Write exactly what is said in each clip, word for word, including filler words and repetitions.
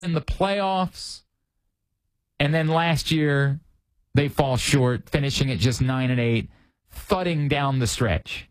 in the playoffs, and then last year they fall short, finishing at just nine and eight, thudding down the stretch.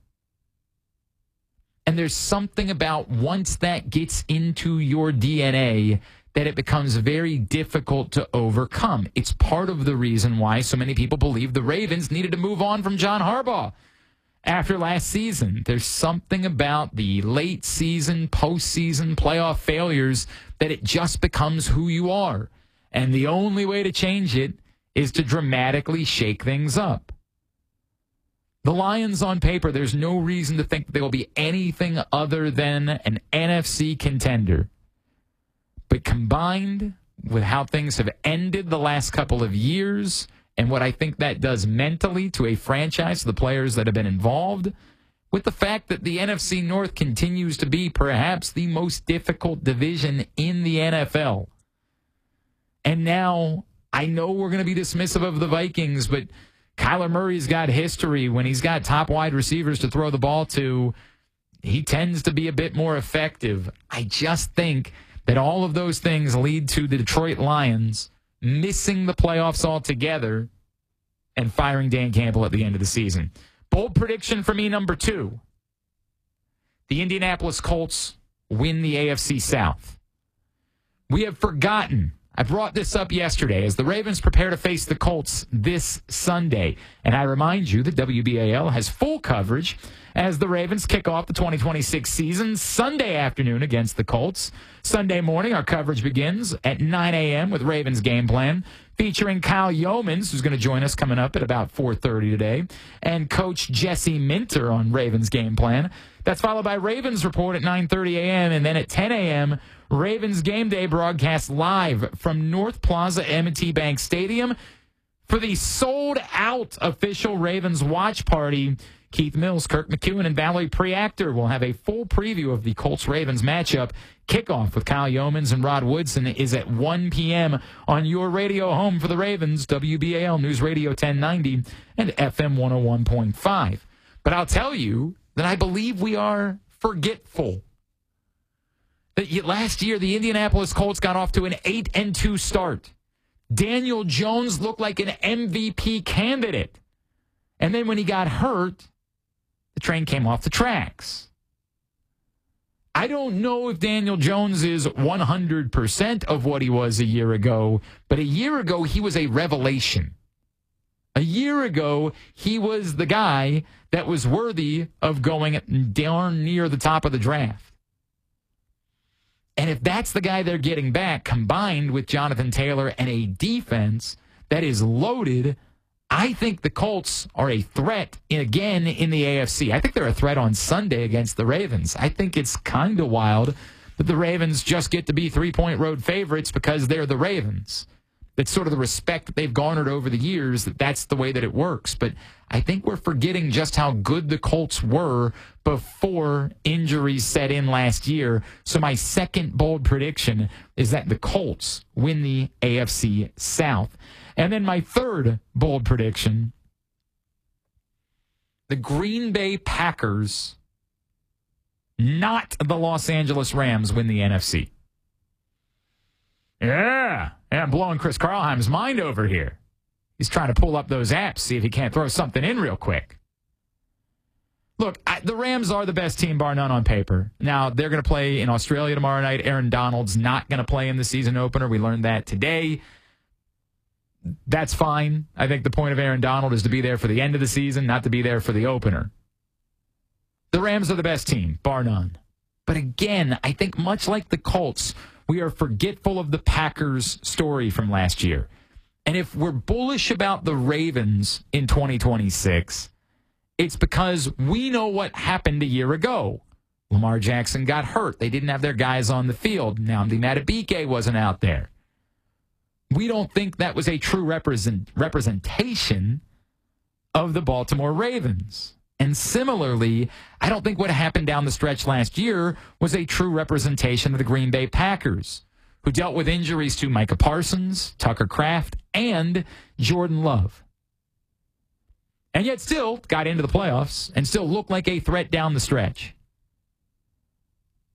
And there's something about once that gets into your D N A that it becomes very difficult to overcome. It's part of the reason why so many people believe the Ravens needed to move on from John Harbaugh after last season. There's something about the late season, postseason, playoff failures that it just becomes who you are. And the only way to change it is to dramatically shake things up. The Lions on paper, there's no reason to think they will be anything other than an N F C contender. But combined with how things have ended the last couple of years and what I think that does mentally to a franchise, the players that have been involved, with the fact that the N F C North continues to be perhaps the most difficult division in the N F L. And now I know we're going to be dismissive of the Vikings, but Kyler Murray's got history. When he's got top wide receivers to throw the ball to, he tends to be a bit more effective. I just think that all of those things lead to the Detroit Lions missing the playoffs altogether and firing Dan Campbell at the end of the season. Bold prediction for me, number two. The Indianapolis Colts win the A F C South. We have forgotten. I brought this up yesterday as the Ravens prepare to face the Colts this Sunday. And I remind you that W B A L has full coverage as the Ravens kick off the twenty twenty-six season Sunday afternoon against the Colts. Sunday morning, our coverage begins at nine a.m. with Ravens Game Plan, featuring Kyle Yeomans, who's going to join us coming up at about four thirty today, and Coach Jesse Minter on Ravens Game Plan. That's followed by Ravens Report at nine thirty a.m. And then at ten a.m., Ravens Game Day broadcast live from North Plaza M and T Bank Stadium for the sold-out official Ravens watch party. Keith Mills, Kirk McEwen, and Valerie Preactor will have a full preview of the Colts-Ravens matchup. Kickoff with Kyle Yeomans and Rod Woodson is at one p.m. on your radio home for the Ravens, W B A L News Radio ten ninety and F M one oh one point five. But I'll tell you that I believe we are forgetful. That last year, the Indianapolis Colts got off to an eight and two start. Daniel Jones looked like an M V P candidate. And then when he got hurt, the train came off the tracks. I don't know if Daniel Jones is one hundred percent of what he was a year ago, but a year ago, he was a revelation. A year ago, he was the guy that was worthy of going darn near the top of the draft. And if that's the guy they're getting back, combined with Jonathan Taylor and a defense that is loaded, I think the Colts are a threat in, again in the A F C. I think they're a threat on Sunday against the Ravens. I think it's kind of wild that the Ravens just get to be three-point road favorites because they're the Ravens. That's sort of the respect that they've garnered over the years, that that's the way that it works. But I think we're forgetting just how good the Colts were before injuries set in last year. So my second bold prediction is that the Colts win the A F C South. And then my third bold prediction, the Green Bay Packers, not the Los Angeles Rams, win the N F C. Yeah, yeah, I'm blowing Chris Karlheim's mind over here. He's trying to pull up those apps, see if he can't throw something in real quick. Look, I, the Rams are the best team, bar none, on paper. Now, they're going to play in Australia tomorrow night. Aaron Donald's not going to play in the season opener. We learned that today. That's fine. I think the point of Aaron Donald is to be there for the end of the season, not to be there for the opener. The Rams are the best team, bar none. But again, I think much like the Colts, we are forgetful of the Packers' story from last year. And if we're bullish about the Ravens in twenty twenty-six, it's because we know what happened a year ago. Lamar Jackson got hurt. They didn't have their guys on the field. Nnamdi Madubuike wasn't out there. We don't think that was a true represent, representation of the Baltimore Ravens. And similarly, I don't think what happened down the stretch last year was a true representation of the Green Bay Packers, who dealt with injuries to Micah Parsons, Tucker Kraft, and Jordan Love. And yet still got into the playoffs and still looked like a threat down the stretch.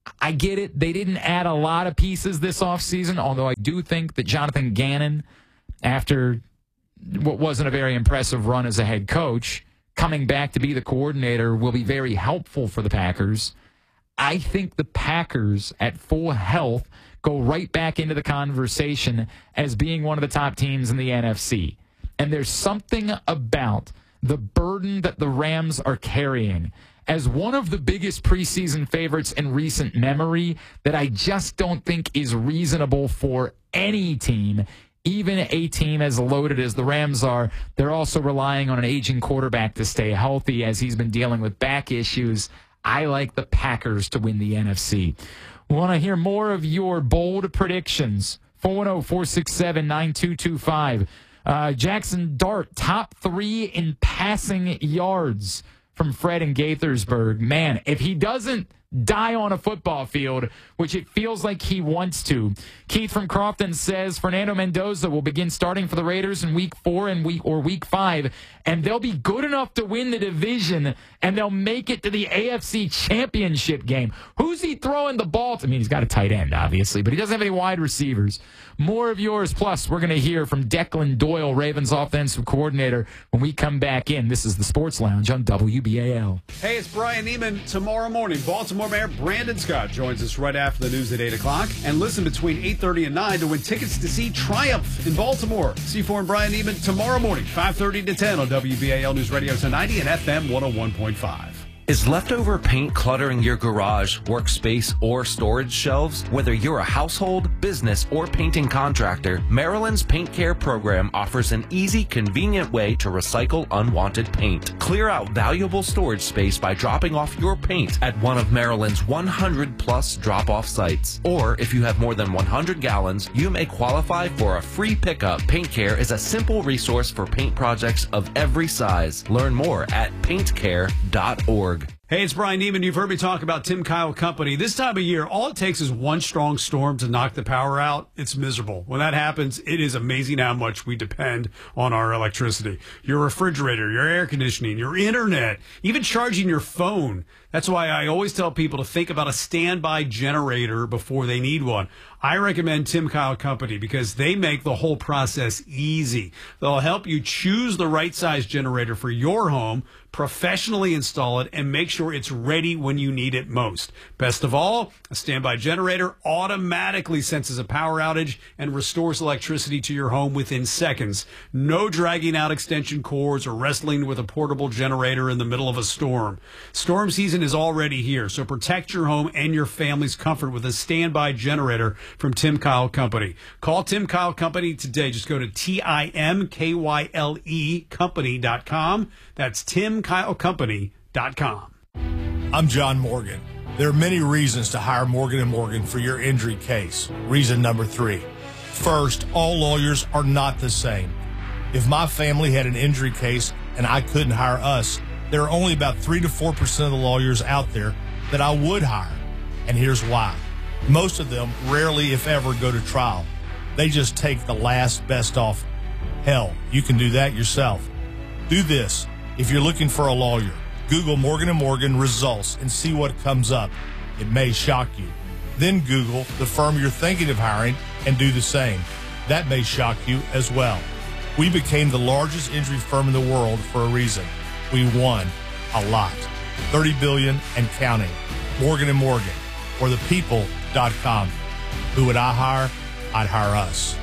I get it. They didn't add a lot of pieces this offseason, although I do think that Jonathan Gannon, after what wasn't a very impressive run as a head coach, coming back to be the coordinator will be very helpful for the Packers. I think the Packers at full health go right back into the conversation as being one of the top teams in the N F C. And there's something about the burden that the Rams are carrying as one of the biggest preseason favorites in recent memory that I just don't think is reasonable for any team, even a team as loaded as the Rams are. They're also relying on an aging quarterback to stay healthy as he's been dealing with back issues. I like the Packers to win the N F C. Want to hear more of your bold predictions? four one zero, four six seven, nine two two five. Uh, Jackson Dart, top three in passing yards from Fred in Gaithersburg. Man, if he doesn't die on a football field, which it feels like he wants to. Keith from Crofton says Fernando Mendoza will begin starting for the Raiders in week four and week or week five, and they'll be good enough to win the division, and they'll make it to the A F C Championship game. Who's he throwing the ball to? I mean, he's got a tight end, obviously, but he doesn't have any wide receivers. More of yours. Plus, we're going to hear from Declan Doyle, Ravens offensive coordinator, when we come back in. This is the Sports Lounge on W B A L. Hey, it's Brian Neiman. Tomorrow morning, Baltimore Mayor Brandon Scott joins us right after the news at eight o'clock. And listen between eight thirty and nine to win tickets to see Triumph in Baltimore. C four and Brian Neiman tomorrow morning, five thirty to ten on W B A L News Radio ten ninety and F M one oh one point five. Is leftover paint cluttering your garage, workspace, or storage shelves? Whether you're a household, business, or painting contractor, Maryland's Paint Care program offers an easy, convenient way to recycle unwanted paint. Clear out valuable storage space by dropping off your paint at one of Maryland's one hundred plus drop-off sites. Or if you have more than one hundred gallons, you may qualify for a free pickup. Paint Care is a simple resource for paint projects of every size. Learn more at paint care dot org. Hey, it's Brian Neiman. You've heard me talk about Tim Kyle Company. This time of year, all it takes is one strong storm to knock the power out. It's miserable. When that happens, it is amazing how much we depend on our electricity. Your refrigerator, your air conditioning, your internet, even charging your phone. That's why I always tell people to think about a standby generator before they need one. I recommend Tim Kyle Company because they make the whole process easy. They'll help you choose the right size generator for your home, professionally install it, and make sure it's ready when you need it most. Best of all, a standby generator automatically senses a power outage and restores electricity to your home within seconds. No dragging out extension cords or wrestling with a portable generator in the middle of a storm. Storm season is already here, so protect your home and your family's comfort with a standby generator from Tim Kyle Company. Call Tim Kyle Company today. Just go to T I M K Y L E company dot com. That's Tim Kyle Company dot com. I'm John Morgan. There are many reasons to hire Morgan and Morgan for your injury case. Reason number three. First, all lawyers are not the same. If my family had an injury case and I couldn't hire us, there are only about three to four percent of the lawyers out there that I would hire. And here's why. Most of them rarely, if ever, go to trial. They just take the last best offer. Hell, you can do that yourself. Do this. If you're looking for a lawyer, Google Morgan and Morgan results and see what comes up. It may shock you. Then Google the firm you're thinking of hiring and do the same. That may shock you as well. We became the largest injury firm in the world for a reason. We won a lot. thirty billion dollars and counting. Morgan and Morgan, or the people dot com. Who would I hire? I'd hire us.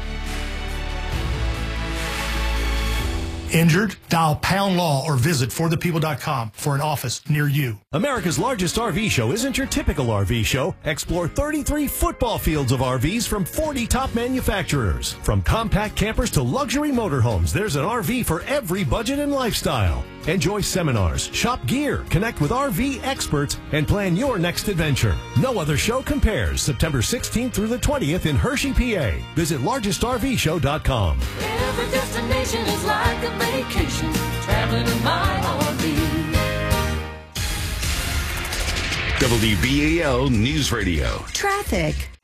Injured? Dial Pound Law or visit for the people dot com for an office near you. America's largest R V show isn't your typical R V show. Explore thirty-three football fields of R Vs from forty top manufacturers. From compact campers to luxury motorhomes, there's an R V for every budget and lifestyle. Enjoy seminars, shop gear, connect with R V experts, and plan your next adventure. No other show compares. September sixteenth through the twentieth in Hershey, P A. Visit largest R V show dot com. Every destination is like a vacation, traveling in my R V. W B A L News Radio. Traffic.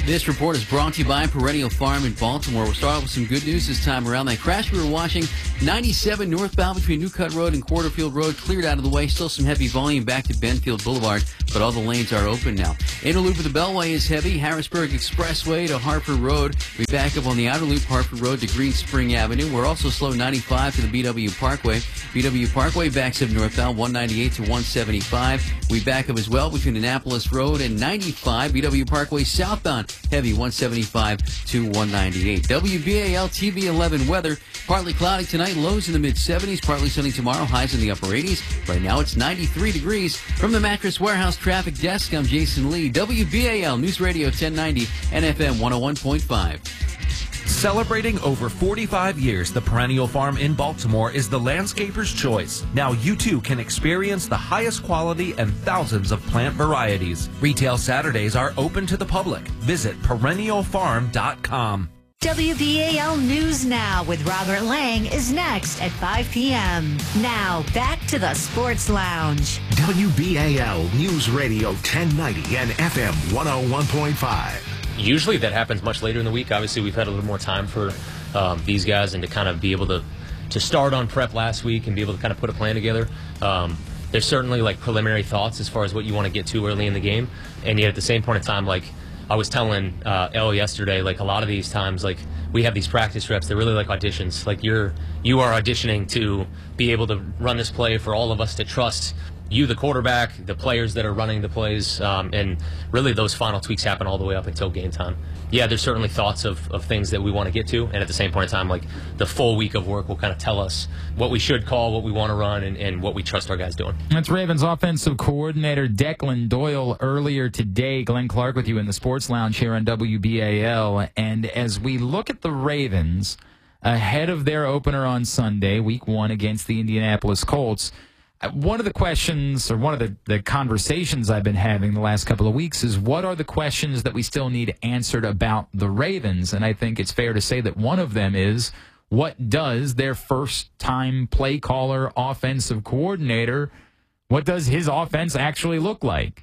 This report is brought to you by Perennial Farm in Baltimore. We'll start off with some good news this time around. That crash we were watching, ninety-seven northbound between New Cut Road and Quarterfield Road, cleared out of the way. Still some heavy volume back to Benfield Boulevard, but all the lanes are open now. Inner loop of the Beltway is heavy. Harrisburg Expressway to Hartford Road. We back up on the outer loop, Hartford Road to Green Spring Avenue. We're also slow ninety-five to the B W Parkway. B W Parkway backs up northbound, one ninety-eight to one seventy-five. We back up as well between Annapolis Road and ninety-five. B W Parkway southbound, heavy one seventy-five to one ninety-eight. W B A L T V eleven weather. Partly cloudy tonight, lows in the mid seventies. Partly sunny tomorrow, highs in the upper eighties. Right now it's ninety-three degrees. From the Mattress Warehouse Traffic Desk, I'm Jason Lee. W B A L News Radio ten ninety and F M one oh one point five. Celebrating over forty-five years, the Perennial Farm in Baltimore is the landscaper's choice. Now you too can experience the highest quality and thousands of plant varieties. Retail Saturdays are open to the public. Visit perennial farm dot com. W B A L News Now with Robert Lang is next at five p.m. Now, back to the Sports Lounge. W B A L News Radio ten ninety and F M one oh one point five. Usually that happens much later in the week. Obviously, we've had a little more time for um, these guys and to kind of be able to, to start on prep last week and be able to kind of put a plan together. Um, there's certainly like preliminary thoughts as far as what you want to get to early in the game. And yet at the same point in time, like I was telling uh, Elle yesterday, like a lot of these times, like we have these practice reps. They're really like auditions. Like you're you are auditioning to be able to run this play for all of us to trust you, the quarterback, the players that are running the plays, um, and really those final tweaks happen all the way up until game time. Yeah, there's certainly thoughts of, of things that we want to get to, and at the same point in time, like the full week of work will kind of tell us what we should call, what we want to run, and, and what we trust our guys doing. That's Ravens offensive coordinator Declan Doyle earlier today. Glenn Clark with you in the Sports Lounge here on W B A L. And as we look at the Ravens ahead of their opener on Sunday, week one against the Indianapolis Colts, one of the questions, or one of the, the conversations I've been having the last couple of weeks is what are the questions that we still need answered about the Ravens? And I think it's fair to say that one of them is, what does their first-time play caller, offensive coordinator, what does his offense actually look like?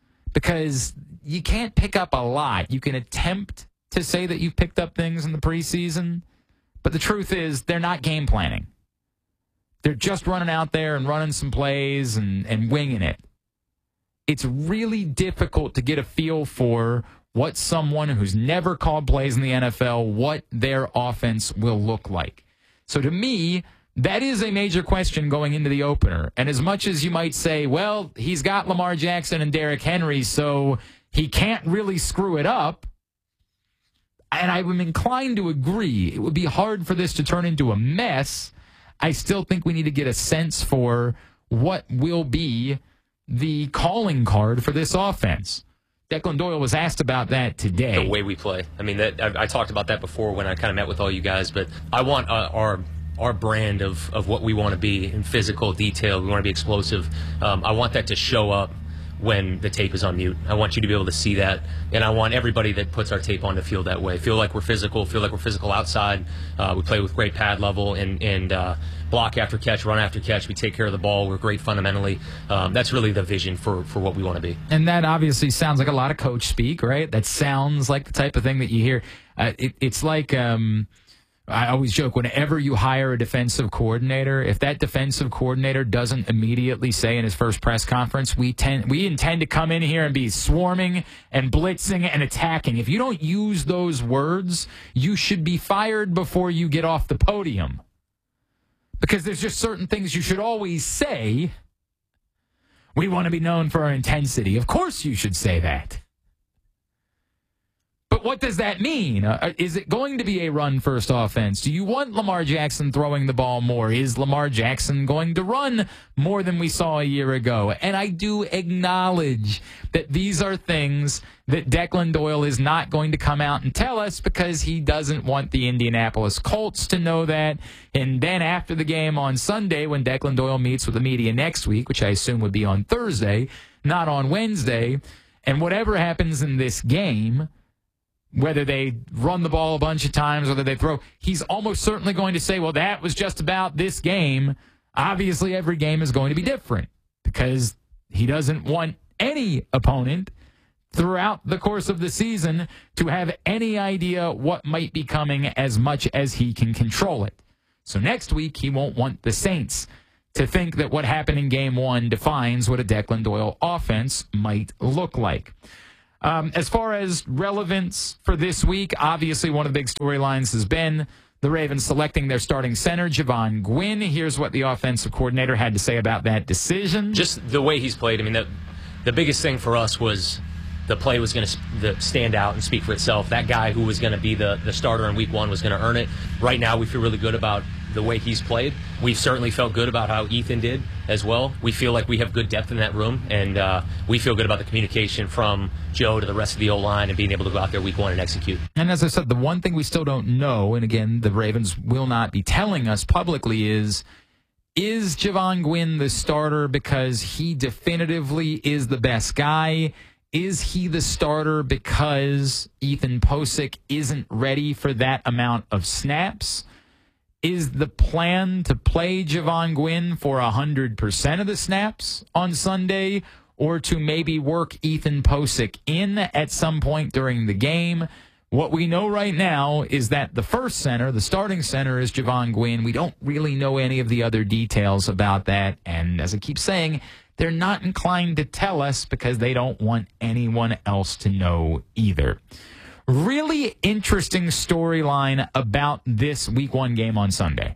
Because you can't pick up a lot. You can attempt to say that you've picked up things in the preseason, but the truth is they're not game planning. They're just running out there and running some plays and, and winging it. It's really difficult to get a feel for what someone who's never called plays in the N F L, what their offense will look like. So to me, that is a major question going into the opener. And as much as you might say, well, he's got Lamar Jackson and Derrick Henry, so he can't really screw it up. And I'm inclined to agree. It would be hard for this to turn into a mess. I still think we need to get a sense for what will be the calling card for this offense. Declan Doyle was asked about that today. The way we play. I mean, that I, I talked about that before when I kind of met with all you guys, but I want uh, our our brand of, of what we want to be in physical detail. We want to be explosive. Um, I want that to show up when the tape is on mute. I want you to be able to see that, and I want everybody that puts our tape on to feel that way. Feel like we're physical, feel like we're physical outside. Uh, we play with great pad level and, and uh, block after catch, run after catch. We take care of the ball. We're great fundamentally. Um, that's really the vision for, for what we want to be. And that obviously sounds like a lot of coach speak, right? That sounds like the type of thing that you hear. Uh, it, it's like... Um, I always joke, whenever you hire a defensive coordinator, if that defensive coordinator doesn't immediately say in his first press conference, we tend, we intend to come in here and be swarming and blitzing and attacking. If you don't use those words, you should be fired before you get off the podium. Because there's just certain things you should always say. We want to be known for our intensity. Of course you should say that. But what does that mean? Uh, is it going to be a run-first offense? Do you want Lamar Jackson throwing the ball more? Is Lamar Jackson going to run more than we saw a year ago? And I do acknowledge that these are things that Declan Doyle is not going to come out and tell us because he doesn't want the Indianapolis Colts to know that. And then after the game on Sunday, when Declan Doyle meets with the media next week, which I assume would be on Thursday, not on Wednesday, and whatever happens in this game, whether they run the ball a bunch of times, whether they throw, he's almost certainly going to say, well, that was just about this game. Obviously, every game is going to be different because he doesn't want any opponent throughout the course of the season to have any idea what might be coming as much as he can control it. So next week, he won't want the Saints to think that what happened in game one defines what a Declan Doyle offense might look like. Um, as far as relevance for this week, obviously one of the big storylines has been the Ravens selecting their starting center, Javon Gwynn. Here's what the offensive coordinator had to say about that decision. Just the way he's played. I mean, the, the biggest thing for us was the play was going to stand out and speak for itself. That guy who was going to be the, the starter in week one was going to earn it. Right now, we feel really good about the way he's played. We've certainly felt good about how Ethan did as well. We feel like we have good depth in that room, and uh, we feel good about the communication from Joe to the rest of the O-line and being able to go out there week one and execute. And as I said, the one thing we still don't know, and again, the Ravens will not be telling us publicly, is is Javon Gwynn the starter because he definitively is the best guy? Is he the starter because Ethan Posick isn't ready for that amount of snaps? Is the plan to play Javon Gwynn for one hundred percent of the snaps on Sunday, or to maybe work Ethan Posick in at some point during the game? What we know right now is that the first center, the starting center, is Javon Gwynn. We don't really know any of the other details about that. And as I keep saying, they're not inclined to tell us because they don't want anyone else to know either. Really interesting storyline about this week one game on Sunday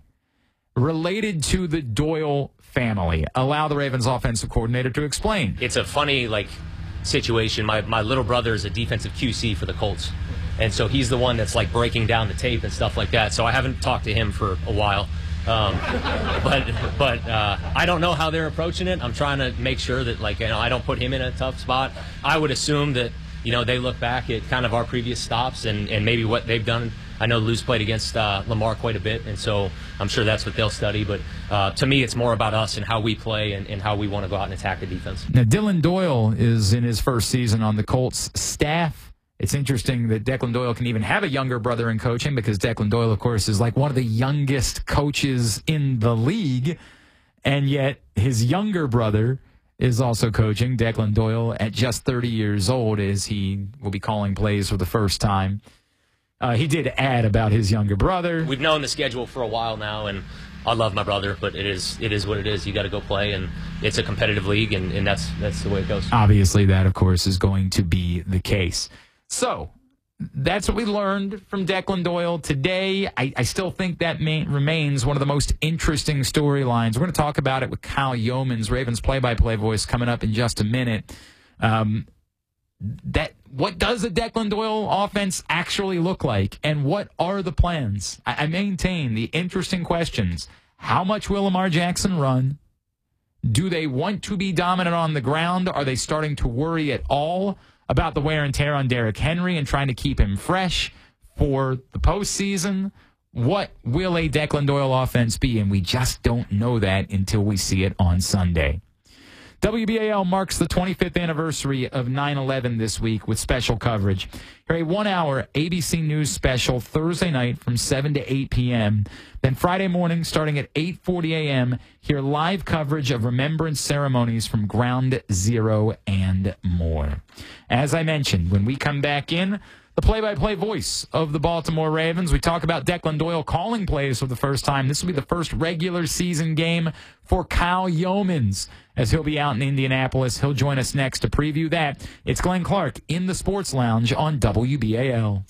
related to the Doyle family. Allow the Ravens offensive coordinator to explain. It's a funny like situation. My, my little brother is a defensive Q C for the Colts. And so he's the one that's like breaking down the tape and stuff like that. So I haven't talked to him for a while. Um, but but uh, I don't know how they're approaching it. I'm trying to make sure that like you know I don't put him in a tough spot. I would assume that you know they look back at kind of our previous stops and, and maybe what they've done. I know Lou's played against uh, Lamar quite a bit, and so I'm sure that's what they'll study. But uh, to me, it's more about us and how we play and, and how we want to go out and attack the defense. Now, Dylan Doyle is in his first season on the Colts staff. It's interesting that Declan Doyle can even have a younger brother in coaching because Declan Doyle, of course, is like one of the youngest coaches in the league, and yet his younger brother is also coaching. Declan Doyle, at just thirty years old, as he will be calling plays for the first time. Uh, he did add about his younger brother. We've known the schedule for a while now, and I love my brother, but it is it is what it is. You got to go play, and it's a competitive league, and, and that's that's the way it goes. Obviously, that, of course, is going to be the case. So that's what we learned from Declan Doyle today. I, I still think that may, remains one of the most interesting storylines. We're going to talk about it with Kyle Yeomans, Ravens play-by-play voice, coming up in just a minute. Um, that what does a Declan Doyle offense actually look like, and what are the plans? I, I maintain the interesting questions. How much will Lamar Jackson run? Do they want to be dominant on the ground? Are they starting to worry at all about the wear and tear on Derrick Henry and trying to keep him fresh for the postseason? What will a Declan Doyle offense be? And we just don't know that until we see it on Sunday. W B A L marks the twenty-fifth anniversary of nine eleven this week with special coverage. Here, a one-hour A B C News special Thursday night from seven to eight p.m. Then Friday morning, starting at eight forty a.m., hear live coverage of remembrance ceremonies from Ground Zero and more. As I mentioned, when we come back in, the play-by-play voice of the Baltimore Ravens. We talk about Declan Doyle calling plays for the first time. This will be the first regular season game for Kyle Yeomans, as he'll be out in Indianapolis. He'll join us next to preview that. It's Glenn Clark in the Sports Lounge on W B A L.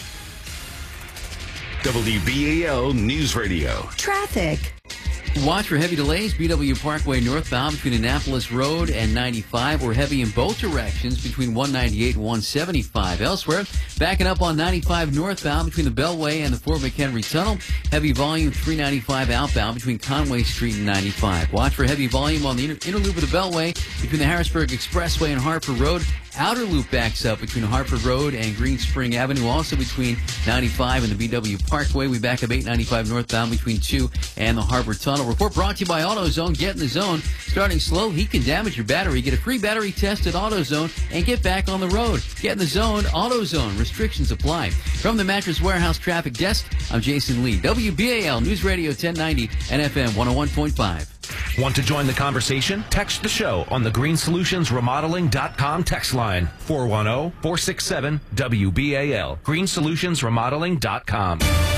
W B A L News Radio. Traffic. Watch for heavy delays, B W Parkway northbound between Annapolis Road and ninety-five. We're heavy in both directions between one ninety-eight and one seventy-five. Elsewhere, backing up on ninety-five northbound between the Beltway and the Fort McHenry Tunnel. Heavy volume three ninety-five outbound between Conway Street and ninety-five. Watch for heavy volume on the inner, inner loop of the Beltway between the Harrisburg Expressway and Hartford Road. Outer loop backs up between Hartford Road and Green Spring Avenue. Also between ninety-five and the B W Parkway. We back up eight ninety-five northbound between two and the Harbor Tunnel. Report brought to you by AutoZone. Get in the zone. Starting slow, heat can damage your battery. Get a free battery test at AutoZone and get back on the road. Get in the zone. AutoZone. Restrictions apply. From the Mattress Warehouse Traffic Desk, I'm Jason Lee. W B A L News Radio ten ninety and F M one oh one point five. Want to join the conversation? Text the show on the green solutions remodeling dot com text line four one zero, four six seven, W B A L. green solutions remodeling dot com.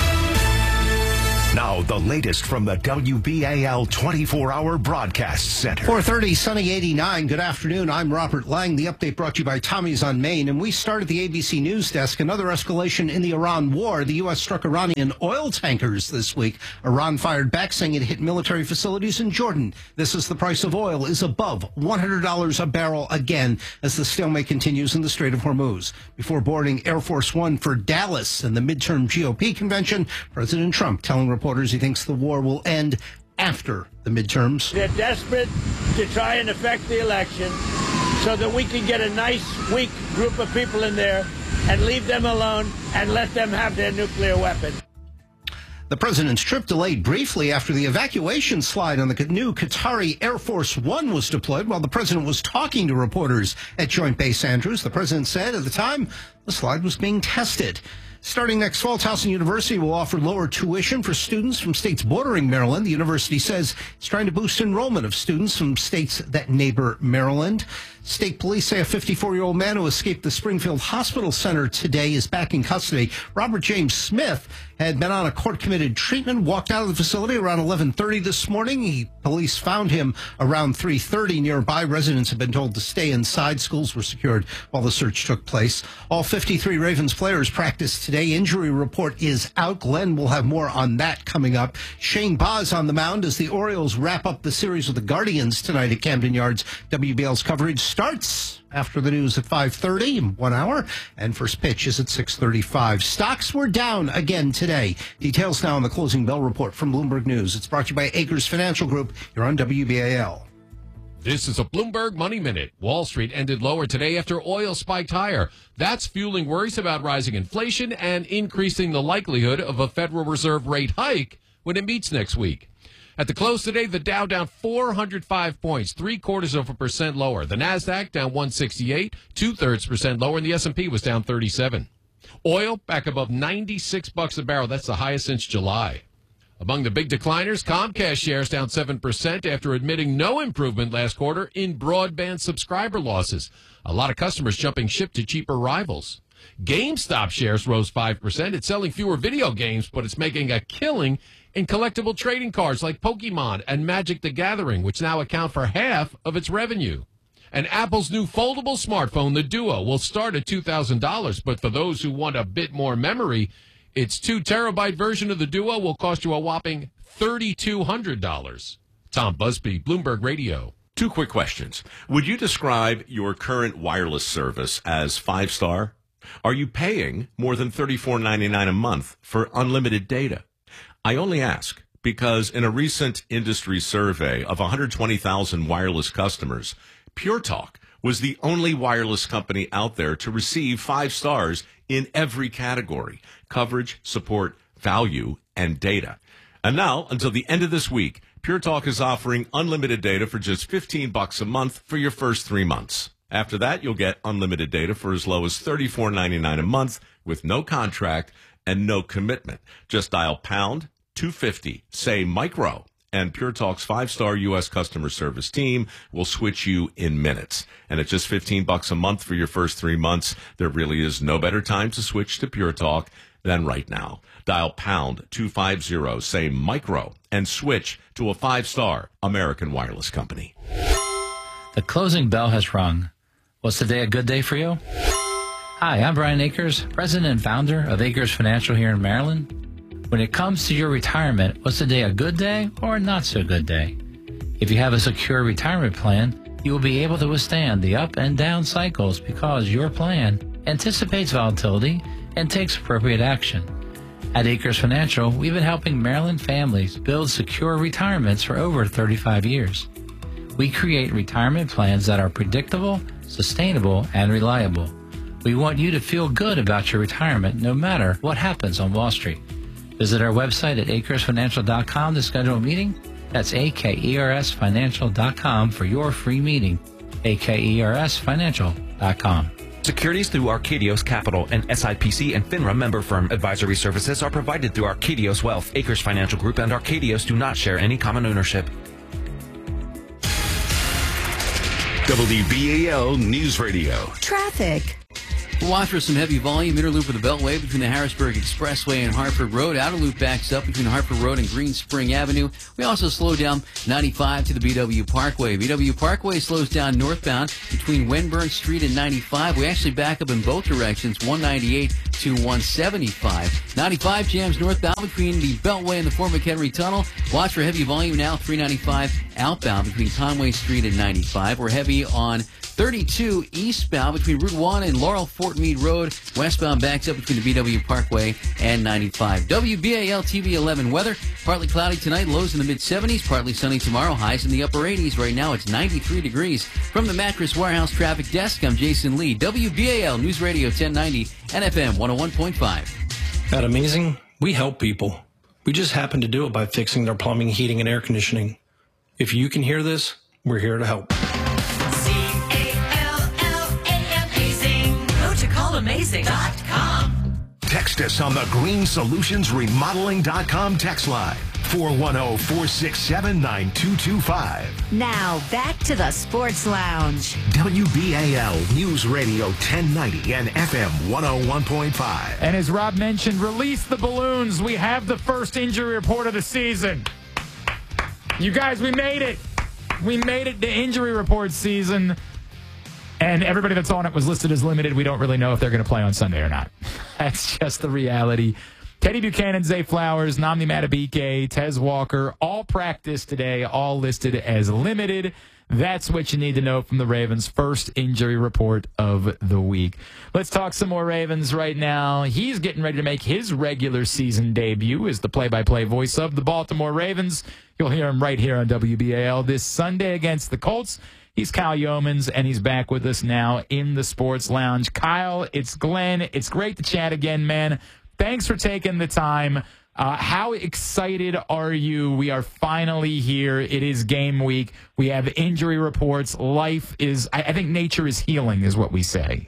Now, the latest from the W B A L twenty-four hour Broadcast Center. four thirty, sunny eighty-nine. Good afternoon. I'm Robert Lang. The update brought to you by Tommy's on Main. And we start at the A B C News Desk. Another escalation in the Iran war. The U S struck Iranian oil tankers this week. Iran fired back, saying it hit military facilities in Jordan. This is the price of oil is above one hundred dollars a barrel again as the stalemate continues in the Strait of Hormuz. Before boarding Air Force One for Dallas and the midterm G O P convention, President Trump telling reporters he thinks the war will end after the midterms. They're desperate to try and affect the election so that we can get a nice, weak group of people in there and leave them alone and let them have their nuclear weapon. The president's trip delayed briefly after the evacuation slide on the new Qatari Air Force One was deployed while the president was talking to reporters at Joint Base Andrews. The president said at the time the slide was being tested. Starting next fall, Towson University will offer lower tuition for students from states bordering Maryland. The university says it's trying to boost enrollment of students from states that neighbor Maryland. State police say a fifty-four-year-old man who escaped the Springfield Hospital Center today is back in custody. Robert James Smith had been on a court-committed treatment, walked out of the facility around eleven thirty this morning. He, police found him around three thirty nearby. Residents have been told to stay inside. Schools were secured while the search took place. All fifty-three Ravens players practiced today. Injury report is out. Glenn will have more on that coming up. Shane Baz on the mound as the Orioles wrap up the series with the Guardians tonight at Camden Yards. W B L's coverage starts after the news at five thirty in one hour, and first pitch is at six thirty-five. Stocks were down again today. Details now on the closing bell report from Bloomberg News. It's brought to you by Acres Financial Group. You're on W B A L. This is a Bloomberg Money Minute. Wall Street ended lower today after oil spiked higher. That's fueling worries about rising inflation and increasing the likelihood of a Federal Reserve rate hike when it meets next week. At the close today, the Dow down four hundred five points, three quarters of a percent lower. The Nasdaq down one sixty-eight, two thirds percent lower, and the S and P was down thirty-seven. Oil back above ninety-six bucks a barrel. That's the highest since July. Among the big decliners, Comcast shares down seven percent after admitting no improvement last quarter in broadband subscriber losses. A lot of customers jumping ship to cheaper rivals. GameStop shares rose five percent. It's selling fewer video games, but it's making a killing in collectible trading cards like Pokemon and Magic the Gathering, which now account for half of its revenue. And Apple's new foldable smartphone, the Duo, will start at two thousand dollars, but for those who want a bit more memory, its two terabyte version of the Duo will cost you a whopping three thousand two hundred dollars. Tom Busby, Bloomberg Radio. Two quick questions. Would you describe your current wireless service as five-star? Are you paying more than thirty-four ninety-nine a month for unlimited data? I only ask because in a recent industry survey of one hundred twenty thousand wireless customers, Pure Talk was the only wireless company out there to receive five stars in every category: coverage, support, value, and data. And now, until the end of this week, Pure Talk is offering unlimited data for just fifteen bucks a month for your first three months. After that, you'll get unlimited data for as low as thirty-four ninety-nine a month with no contract and no commitment. Just dial pound two fifty, say micro, and Pure Talk's five-star U S customer service team will switch you in minutes. And at just fifteen bucks a month for your first three months, there really is no better time to switch to Pure Talk than right now. Dial pound two fifty, say micro, and switch to a five-star American wireless company. The closing bell has rung. Was today a good day for you? Hi, I'm Brian Akers, president and founder of Akers Financial here in Maryland. When it comes to your retirement, was today a good day or not so good day? If you have a secure retirement plan, you will be able to withstand the up and down cycles because your plan anticipates volatility and takes appropriate action. At Akers Financial, we've been helping Maryland families build secure retirements for over thirty-five years. We create retirement plans that are predictable, sustainable, and reliable. We want you to feel good about your retirement no matter what happens on Wall Street. Visit our website at acres financial dot com to schedule a meeting. That's A K E R S financial dot com for your free meeting. A K E R S financial dot com. Securities through Arcadios Capital and S I P C and FINRA member firm advisory services are provided through Arcadios Wealth. Acres Financial Group and Arcadios do not share any common ownership. W B A L News Radio. Traffic. Watch for some heavy volume. Inner loop of the Beltway between the Harrisburg Expressway and Hartford Road. Outer loop backs up between Hartford Road and Green Spring Avenue. We also slow down ninety-five to the B W Parkway. B W Parkway slows down northbound between Wenburn Street and ninety-five. We actually back up in both directions, one ninety-eight to one seventy-five. ninety-five jams northbound between the Beltway and the Fort McHenry Tunnel. Watch for heavy volume now, three ninety-five outbound between Conway Street and ninety-five. We're heavy on thirty-two eastbound between Route one and Laurel Fort Meade Road. Westbound backs up between the B W Parkway and ninety-five. W B A L T V eleven weather. Partly cloudy tonight, lows in the mid seventies. Partly sunny tomorrow, highs in the upper eighties. Right now it's ninety-three degrees. From the Mattress Warehouse Traffic Desk, I'm Jason Lee. W B A L News Radio ten ninety and F M one oh one point five. At Amazing, we help people. We just happen to do it by fixing their plumbing, heating, and air conditioning. If you can hear this, we're here to help. Call amazing dot com. Text us on the green solutions remodeling dot com text line, four one zero, four six seven, nine two two five. Now, back to the Sports Lounge. W B A L News Radio ten ninety and F M one oh one point five. And as Rob mentioned, release the balloons. We have the first injury report of the season. You guys, we made it. We made it to injury report season. And everybody that's on it was listed as limited. We don't really know if they're going to play on Sunday or not. That's just the reality. Teddy Buchanan, Zay Flowers, Nnamdi Madubuike, Tez Walker, all practiced today, all listed as limited. That's what you need to know from the Ravens' first injury report of the week. Let's talk some more Ravens right now. He's getting ready to make his regular season debut as the play-by-play voice of the Baltimore Ravens. You'll hear him right here on W B A L this Sunday against the Colts. He's Kyle Yeomans, and he's back with us now in the Sports Lounge. Kyle, it's Glenn. It's great to chat again, man. Thanks for taking the time. Uh, how excited are you? We are finally here. It is game week. We have injury reports. Life is, I, I think nature is healing is what we say.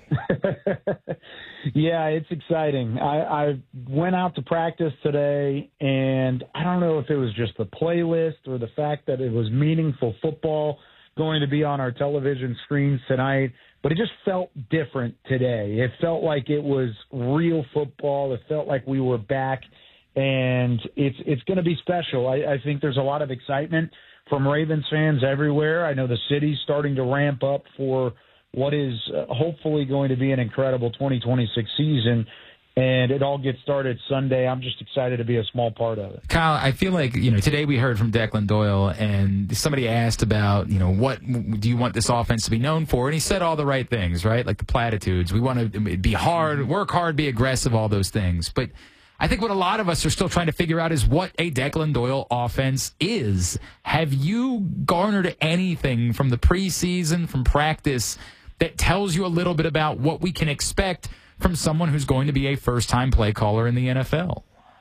Yeah, it's exciting. I, I went out to practice today, and I don't know if it was just the playlist or the fact that it was meaningful football going to be on our television screens tonight, but it just felt different today. It felt like it was real football. It felt like we were back, and it's it's going to be special. I, I think there's a lot of excitement from Ravens fans everywhere. I know the city's starting to ramp up for what is uh, hopefully going to be an incredible twenty twenty-six season. And it all gets started Sunday. I'm just excited to be a small part of it. Kyle, I feel like, you know, today we heard from Declan Doyle, and somebody asked about, you know, what do you want this offense to be known for? And he said all the right things, right? Like the platitudes. We want to be hard, work hard, be aggressive, all those things. But I think what a lot of us are still trying to figure out is what a Declan Doyle offense is. Have you garnered anything from the preseason, from practice, that tells you a little bit about what we can expect from someone who's going to be a first-time play caller in the N F L?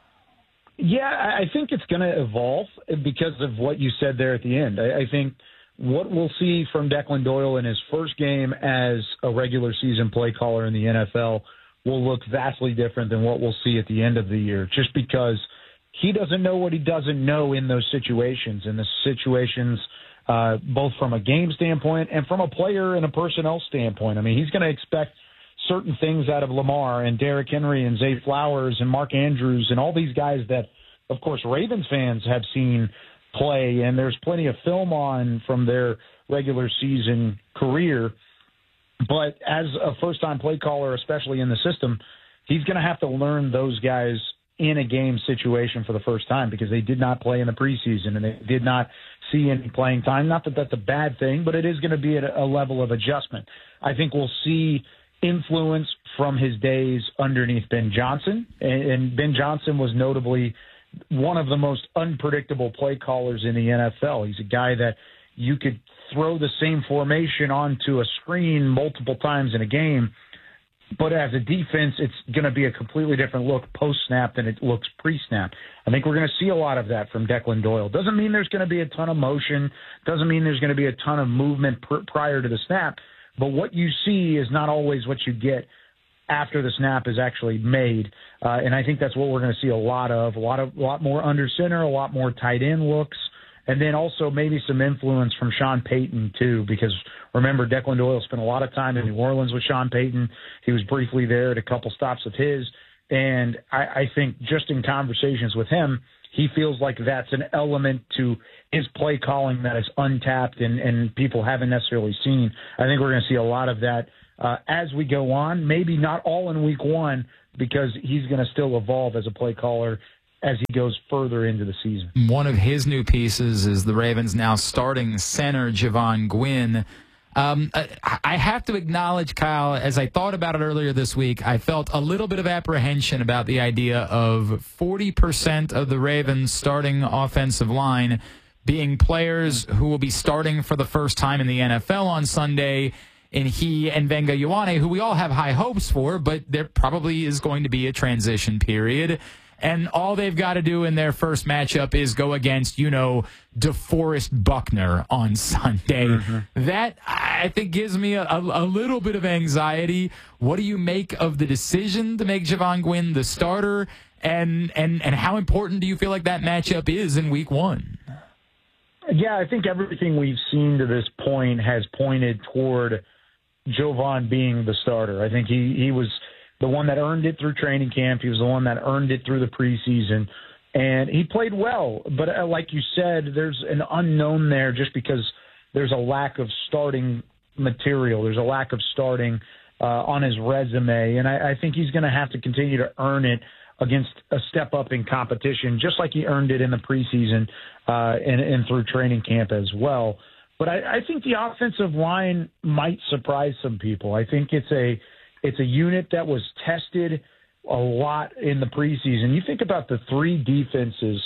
Yeah, I think it's going to evolve because of what you said there at the end. I, I think what we'll see from Declan Doyle in his first game as a regular season play caller in the N F L will look vastly different than what we'll see at the end of the year, just because he doesn't know what he doesn't know in those situations, and the situations uh, both from a game standpoint and from a player and a personnel standpoint. I mean, he's going to expect certain things out of Lamar and Derrick Henry and Zay Flowers and Mark Andrews and all these guys that, of course, Ravens fans have seen play, and there's plenty of film on from their regular season career. But as a first-time play caller, especially in the system, he's going to have to learn those guys in a game situation for the first time because they did not play in the preseason and they did not see any playing time. Not that that's a bad thing, but it is going to be at a level of adjustment. I think we'll see influence from his days underneath Ben Johnson, and Ben Johnson was notably one of the most unpredictable play callers in the N F L. He's a guy that you could throw the same formation onto a screen multiple times in a game, but as a defense, it's going to be a completely different look post-snap than it looks pre-snap. I think we're going to see a lot of that from Declan Doyle. Doesn't mean there's going to be a ton of motion. Doesn't mean there's going to be a ton of movement pr- prior to the snap. But what you see is not always what you get after the snap is actually made. Uh, and I think that's what we're going to see a lot of, a lot of, a lot more under center, a lot more tight end looks. And then also maybe some influence from Sean Payton, too, because remember, Declan Doyle spent a lot of time in New Orleans with Sean Payton. He was briefly there at a couple stops of his. And I, I think just in conversations with him, he feels like that's an element to his play calling that is untapped and, and people haven't necessarily seen. I think we're going to see a lot of that uh, as we go on, maybe not all in week one, because he's going to still evolve as a play caller as he goes further into the season. One of his new pieces is the Ravens now starting center Javon Gwynn. Um, I have to acknowledge, Kyle, as I thought about it earlier this week, I felt a little bit of apprehension about the idea of forty percent of the Ravens starting offensive line being players who will be starting for the first time in the N F L on Sunday, and he and Venga Ioane, who we all have high hopes for, but there probably is going to be a transition period. And all they've got to do in their first matchup is go against, you know, DeForest Buckner on Sunday. Mm-hmm. That, I think, gives me a, a, a little bit of anxiety. What do you make of the decision to make Javon Gwynn the starter? And, and, and how important do you feel like that matchup is in week one? Yeah, I think everything we've seen to this point has pointed toward Javon being the starter. I think he, he was the one that earned it through training camp. He was the one that earned it through the preseason. And he played well. But uh, like you said, there's an unknown there just because there's a lack of starting material. There's a lack of starting uh, on his resume. And I, I think he's going to have to continue to earn it against a step up in competition, just like he earned it in the preseason uh, and, and through training camp as well. But I, I think the offensive line might surprise some people. I think it's a It's a unit that was tested a lot in the preseason. You think about the three defenses,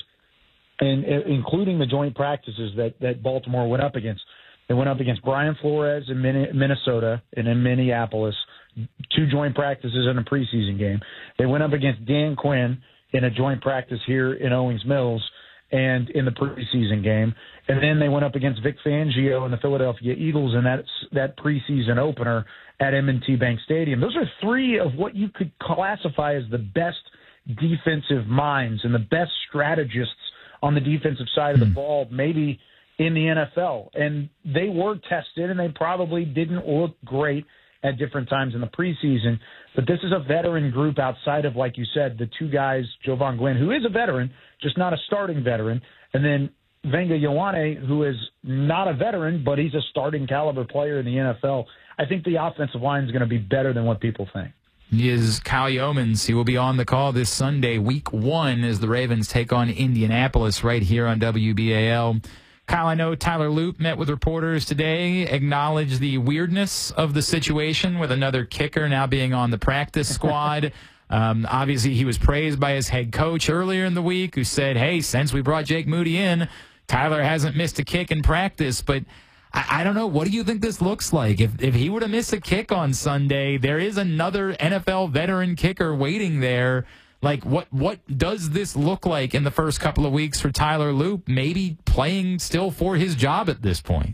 and including the joint practices that, that Baltimore went up against. They went up against Brian Flores in Minnesota and in Minneapolis, two joint practices in a preseason game. They went up against Dan Quinn in a joint practice here in Owings Mills and in the preseason game. And then they went up against Vic Fangio and the Philadelphia Eagles in that that preseason opener at M and T Bank Stadium. Those are three of what you could classify as the best defensive minds and the best strategists on the defensive side of the ball, maybe in the N F L. And they were tested, and they probably didn't look great at different times in the preseason. But this is a veteran group outside of, like you said, the two guys, Javon Gwynn, who is a veteran, just not a starting veteran, and then Venga Ioane, who is not a veteran, but he's a starting caliber player in the N F L. I think the offensive line is going to be better than what people think. He is Kyle Yeomans. He will be on the call this Sunday, week one, as the Ravens take on Indianapolis right here on W B A L. Kyle, I know Tyler Loop met with reporters today, acknowledged the weirdness of the situation with another kicker now being on the practice squad. Um, obviously, he was praised by his head coach earlier in the week, who said, hey, since we brought Jake Moody in, Tyler hasn't missed a kick in practice. But I, I don't know. What do you think this looks like? If, if he were to miss a kick on Sunday, there is another N F L veteran kicker waiting there. Like, what, what does this look like in the first couple of weeks for Tyler Loop, maybe playing still for his job at this point?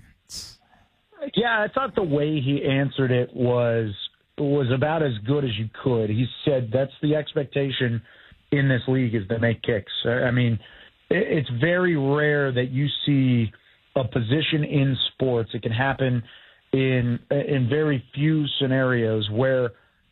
Yeah, I thought the way he answered it was was about as good as you could. He said that's the expectation in this league is to make kicks. I mean, it's very rare that you see a position in sports. It can happen in in very few scenarios where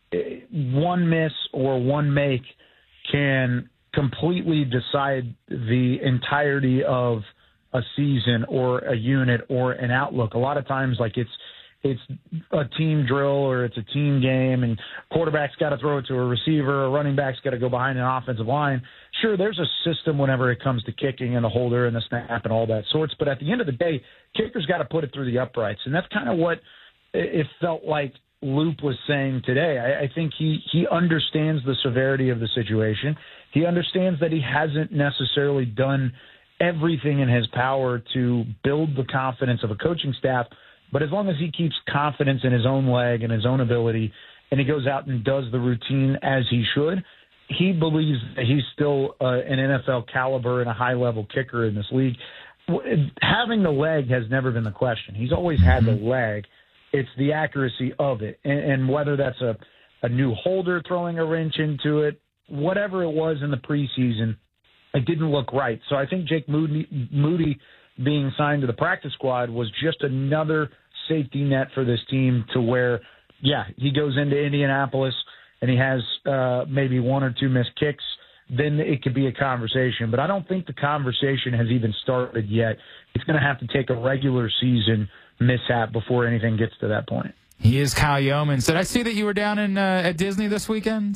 one miss or one make can completely decide the entirety of a season or a unit or an outlook. A lot of times, like it's it's a team drill or it's a team game, and quarterback's got to throw it to a receiver, a running back's got to go behind an offensive line. Sure, there's a system whenever it comes to kicking and the holder and the snap and all that sorts, but at the end of the day, kicker's got to put it through the uprights, and that's kind of what it felt like Loop was saying today. I, I think he, he understands the severity of the situation. He understands that he hasn't necessarily done everything in his power to build the confidence of a coaching staff, but as long as he keeps confidence in his own leg and his own ability, and he goes out and does the routine as he should, he believes that he's still uh, an N F L caliber and a high-level kicker in this league. Having the leg has never been the question. He's always had the leg. It's the accuracy of it, and, and whether that's a, a new holder throwing a wrench into it, whatever it was in the preseason, it didn't look right. So I think Jake Moody, Moody being signed to the practice squad was just another safety net for this team to where, yeah, he goes into Indianapolis and he has uh, maybe one or two missed kicks, then it could be a conversation. But I don't think the conversation has even started yet. It's going to have to take a regular season mishap before anything gets to that point. He is Kyle Yeomans. Did I see that you were down in uh, at Disney this weekend?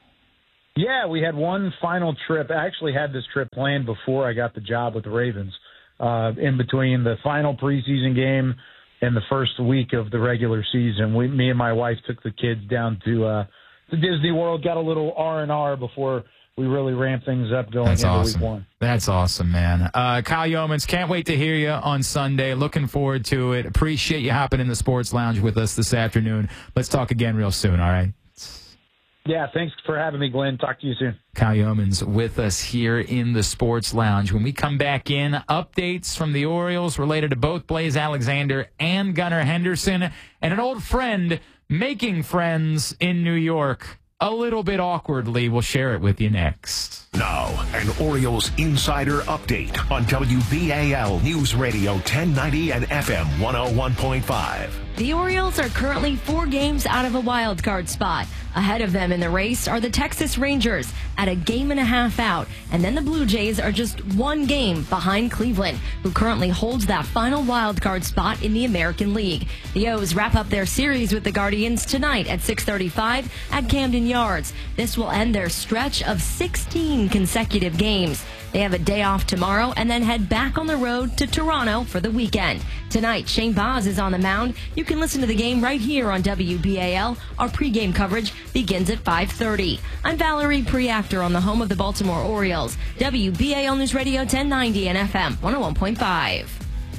Yeah, we had one final trip. I actually had this trip planned before I got the job with the Ravens. Uh, in between the final preseason game and the first week of the regular season, we, me and my wife took the kids down to uh, to Disney World, got a little R and R before we really ramped things up going That's into awesome. week one. That's awesome, man. Uh, Kyle Yeomans, can't wait to hear you on Sunday. Looking forward to it. Appreciate you hopping in the Sports Lounge with us this afternoon. Let's talk again real soon, all right? Yeah, thanks for having me, Glenn. Talk to you soon. Kyle Yeomans with us here in the Sports Lounge. When we come back in, updates from the Orioles related to both Blaze Alexander and Gunnar Henderson, and an old friend making friends in New York a little bit awkwardly. We'll share it with you next. Now, an Orioles insider update on W B A L News Radio ten ninety and F M one oh one point five. The Orioles are currently four games out of a wild card spot. Ahead of them in the race are the Texas Rangers at a game and a half out. And then the Blue Jays are just one game behind Cleveland, who currently holds that final wild card spot in the American League. The O's wrap up their series with the Guardians tonight at six thirty-five at Camden Yards. This will end their stretch of sixteen consecutive games. They have a day off tomorrow and then head back on the road to Toronto for the weekend. Tonight, Shane Baz is on the mound. You can listen to the game right here on W B A L. Our pregame coverage begins at five thirty. I'm Valerie Preactor on the home of the Baltimore Orioles. W B A L News Radio ten ninety and F M one oh one point five.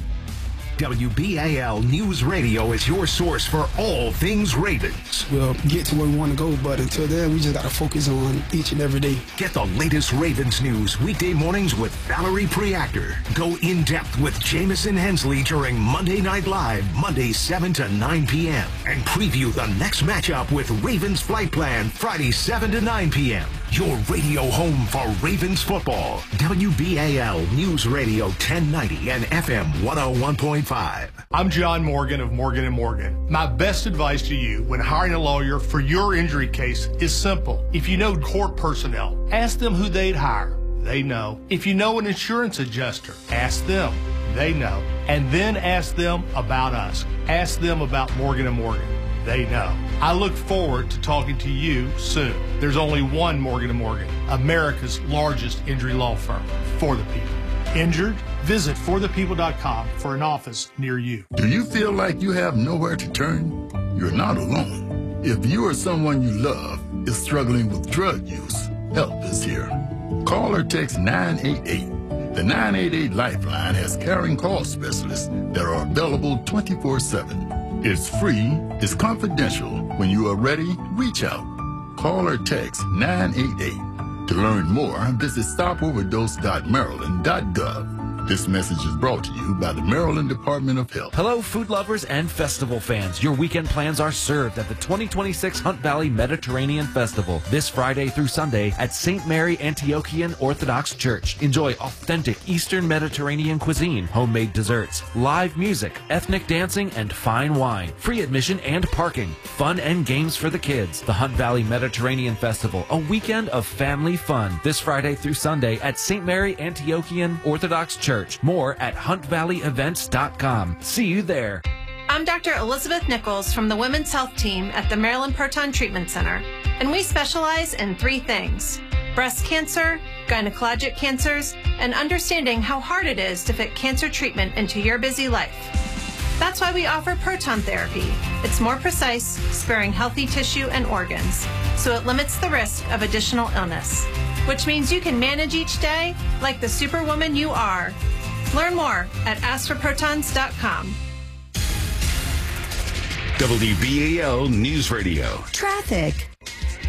W B A L News Radio is your source for all things Ravens. We'll get to where we want to go, but until then, we just got to focus on each and every day. Get the latest Ravens news weekday mornings with Valerie Preactor. Go in depth with Jamison Hensley during Monday Night Live, Monday seven to nine p.m. And preview the next matchup with Ravens Flight Plan, Friday seven to nine p.m. Your radio home for Ravens football. W B A L News Radio ten ninety and F M one oh one point five. I'm John Morgan of Morgan and Morgan. My best advice to you when hiring a lawyer for your injury case is simple. If you know court personnel, ask them who they'd hire. They know. If you know an insurance adjuster, ask them. They know. And then ask them about us. Ask them about Morgan and Morgan. They know. I look forward to talking to you soon. There's only one Morgan and Morgan, America's largest injury law firm, for the people. Injured? Visit for the people dot com for an office near you. Do you feel like you have nowhere to turn? You're not alone. If you or someone you love is struggling with drug use, help is here. Call or text nine eight eight. The nine eight eight Lifeline has caring call specialists that are available twenty-four seven. It's free, it's confidential. When you are ready, reach out. Call or text nine eight eight. To learn more, visit stop overdose dot maryland dot gov. This message is brought to you by the Maryland Department of Health. Hello, food lovers and festival fans. Your weekend plans are served at the twenty twenty-six Hunt Valley Mediterranean Festival this Friday through Sunday at Saint Mary Antiochian Orthodox Church. Enjoy authentic Eastern Mediterranean cuisine, homemade desserts, live music, ethnic dancing, and fine wine. Free admission and parking. Fun and games for the kids. The Hunt Valley Mediterranean Festival, a weekend of family fun this Friday through Sunday at Saint Mary Antiochian Orthodox Church. More at hunt valley events dot com. See you there. I'm Doctor Elizabeth Nichols from the Women's Health Team at the Maryland Proton Treatment Center, and we specialize in three things: breast cancer, gynecologic cancers, and understanding how hard it is to fit cancer treatment into your busy life. That's why we offer proton therapy. It's more precise, sparing healthy tissue and organs, so it limits the risk of additional illness, which means you can manage each day like the superwoman you are. Learn more at ask for protons dot com. W B A L News Radio. Traffic.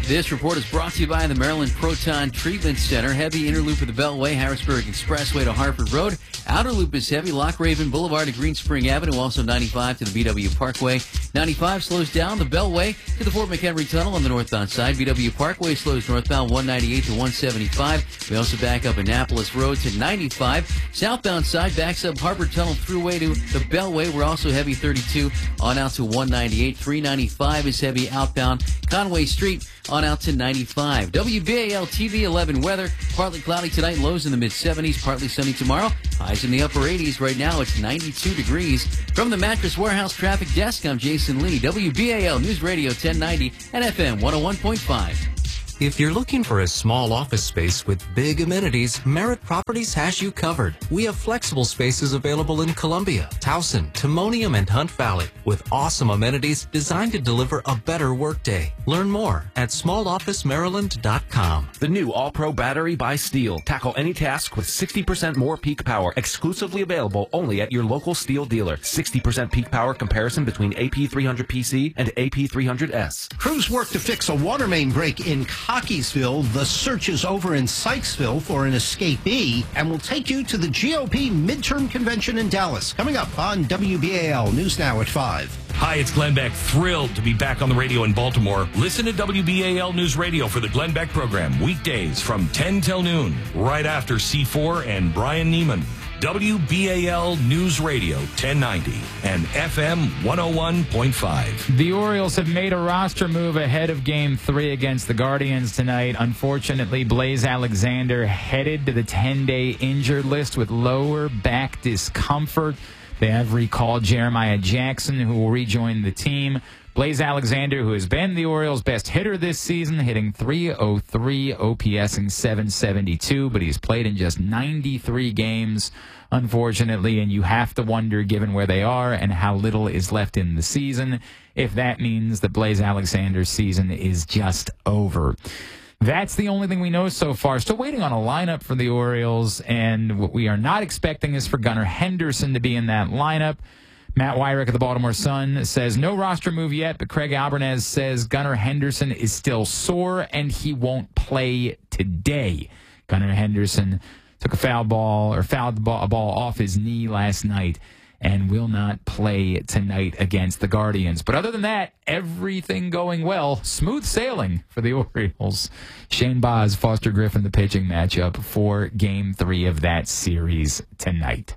This report is brought to you by the Maryland Proton Treatment Center. Heavy inner loop of the Beltway, Harrisburg Expressway to Harford Road. Outer loop is heavy, Lock Raven Boulevard to Green Spring Avenue. Also ninety-five to the B W Parkway. ninety-five slows down the Beltway to the Fort McHenry Tunnel on the northbound side. B W Parkway slows northbound one ninety-eight to one seventy-five. We also back up Annapolis Road to ninety-five. Southbound side backs up Harbor Tunnel Thruway to the Beltway. We're also heavy thirty-two on out to one ninety-eight. three ninety-five is heavy outbound Conway Street on out to ninety-five. W B A L T V eleven weather. Partly cloudy tonight, lows in the mid seventies. Partly sunny tomorrow. Highs in the upper eighties. Right now it's ninety-two degrees. From the Mattress Warehouse Traffic Desk, I'm Jason Lee. W B A L News Radio ten ninety and F M one oh one point five. If you're looking for a small office space with big amenities, Merritt Properties has you covered. We have flexible spaces available in Columbia, Towson, Timonium, and Hunt Valley with awesome amenities designed to deliver a better workday. Learn more at small office maryland dot com. The new All-Pro battery by Steel. Tackle any task with sixty percent more peak power. Exclusively available only at your local Steel dealer. sixty percent peak power comparison between A P three hundred P C and A P three hundred S. Crews work to fix a water main break in Cockeysville. The search is over in Sykesville for an escapee, and we'll take you to the G O P midterm convention in Dallas. Coming up on W B A L News Now at five. Hi, it's Glenn Beck. Thrilled to be back on the radio in Baltimore. Listen to W B A L News Radio for the Glenn Beck program weekdays from ten till noon, right after C four and Brian Neiman. W B A L News Radio ten ninety and F M one oh one point five. The Orioles have made a roster move ahead of Game three against the Guardians tonight. Unfortunately, Blaze Alexander headed to the ten-day injured list with lower back discomfort. They have recalled Jeremiah Jackson, who will rejoin the team. Blaze Alexander, who has been the Orioles' best hitter this season, hitting three oh three, O P S in seven seventy-two, but he's played in just ninety-three games, unfortunately, and you have to wonder, given where they are and how little is left in the season, if that means that Blaze Alexander's season is just over. That's the only thing we know so far. Still waiting on a lineup for the Orioles, and what we are not expecting is for Gunnar Henderson to be in that lineup. Matt Wyrick of the Baltimore Sun says no roster move yet, but Craig Albernez says Gunnar Henderson is still sore and he won't play today. Gunnar Henderson took a foul ball or fouled a ball off his knee last night and will not play tonight against the Guardians. But other than that, everything going well. Smooth sailing for the Orioles. Shane Baz, Foster Griffin, the pitching matchup for Game three of that series tonight.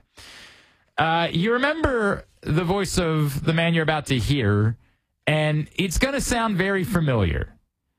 Uh, you remember the voice of the man you're about to hear, and it's going to sound very familiar.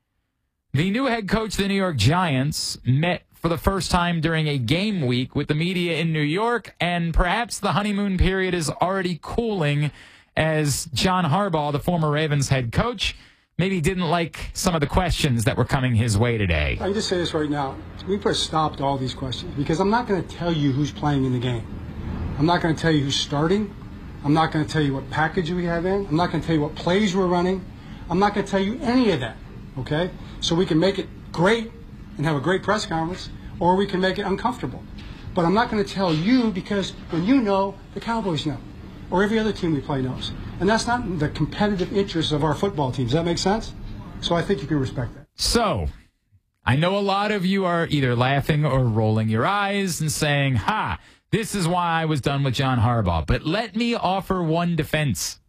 The new head coach of the New York Giants met for the first time during a game week with the media in New York, and perhaps the honeymoon period is already cooling as John Harbaugh, the former Ravens head coach, maybe didn't like some of the questions that were coming his way today. I can just say this right now. We put a stop to all these questions because I'm not going to tell you who's playing in the game. I'm not going to tell you who's starting. I'm not going to tell you what package we have in. I'm not going to tell you what plays we're running. I'm not going to tell you any of that, okay? So we can make it great and have a great press conference, or we can make it uncomfortable. But I'm not going to tell you because when you know, the Cowboys know, or every other team we play knows. And that's not the competitive interests of our football team. Does that make sense? So I think you can respect that. So, I know a lot of you are either laughing or rolling your eyes and saying, ha, this is why I was done with John Harbaugh. But let me offer one defense.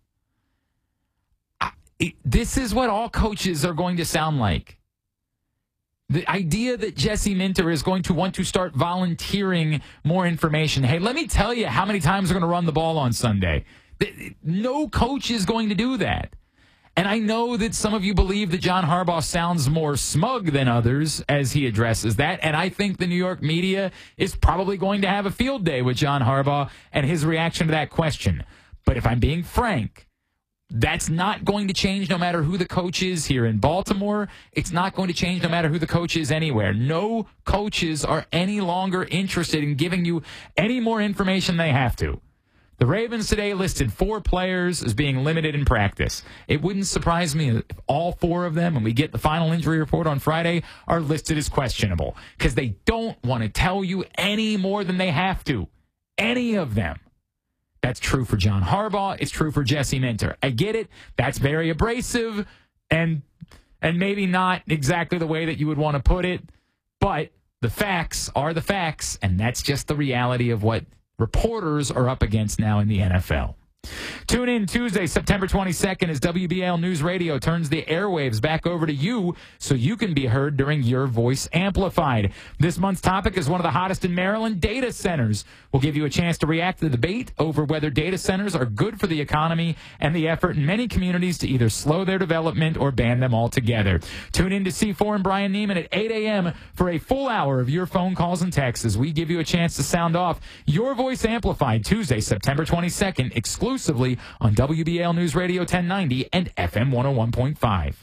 I, it, this is what all coaches are going to sound like. The idea that Jesse Minter is going to want to start volunteering more information. Hey, let me tell you how many times we're going to run the ball on Sunday. No coach is going to do that. And I know that some of you believe that John Harbaugh sounds more smug than others as he addresses that. And I think the New York media is probably going to have a field day with John Harbaugh and his reaction to that question. But if I'm being frank, that's not going to change no matter who the coach is here in Baltimore. It's not going to change no matter who the coach is anywhere. No coaches are any longer interested in giving you any more information they have to. The Ravens today listed four players as being limited in practice. It wouldn't surprise me if all four of them, when we get the final injury report on Friday, are listed as questionable because they don't want to tell you any more than they have to. Any of them. That's true for John Harbaugh. It's true for Jesse Minter. I get it. That's very abrasive. And and maybe not exactly the way that you would want to put it, but the facts are the facts, and that's just the reality of what reporters are up against now in the N F L. Tune in Tuesday, September twenty-second, as W B A L News Radio turns the airwaves back over to you so you can be heard during Your Voice Amplified. This month's topic is one of the hottest in Maryland, data centers. We'll give you a chance to react to the debate over whether data centers are good for the economy and the effort in many communities to either slow their development or ban them altogether. Tune in to C four and Brian Neiman at eight a.m. for a full hour of your phone calls and texts as we give you a chance to sound off Your Voice Amplified Tuesday, September twenty-second, exclusively on W B A L News Radio ten ninety and F M one oh one point five.